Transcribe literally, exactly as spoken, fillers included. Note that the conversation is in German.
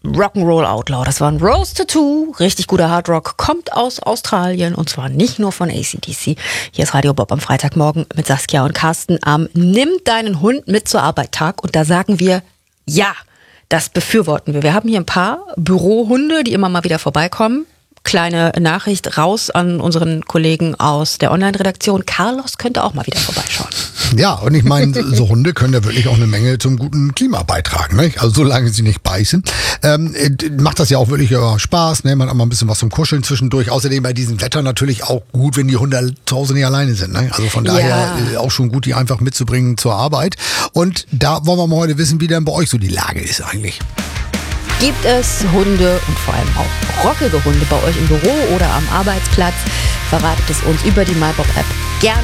Rock'n'Roll Outlaw. Das war ein Rose Tattoo, richtig guter Hardrock, kommt aus Australien und zwar nicht nur von A C D C. Hier ist Radio Bob am Freitagmorgen mit Saskia und Carsten am Nimm deinen Hund mit zur Arbeit Tag und da sagen wir ja, das befürworten wir. Wir haben hier ein paar Bürohunde, die immer mal wieder vorbeikommen. Kleine Nachricht raus an unseren Kollegen aus der Online-Redaktion. Carlos könnte auch mal wieder vorbeischauen. Ja, und ich meine, so Hunde können ja wirklich auch eine Menge zum guten Klima beitragen, ne? Also solange sie nicht beißen. Ähm, macht das ja auch wirklich äh, Spaß, ne? Man hat mal ein bisschen was zum Kuscheln zwischendurch. Außerdem bei diesem Wetter natürlich auch gut, wenn die Hunde zu Hause nicht alleine sind, ne? Also von daher Ja. äh, auch schon gut, die einfach mitzubringen zur Arbeit. Und da wollen wir mal heute wissen, wie denn bei euch so die Lage ist eigentlich. Gibt es Hunde und vor allem auch rockige Hunde bei euch im Büro oder am Arbeitsplatz? Verratet es uns über die MyBob-App gerne.